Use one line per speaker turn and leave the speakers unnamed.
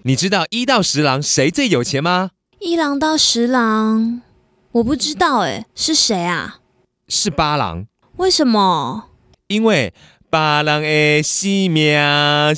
你知道1到10郎谁最有钱吗
？1郎到10郎，我不知道是谁啊？
是8郎。
为什么？
因为8郎的性命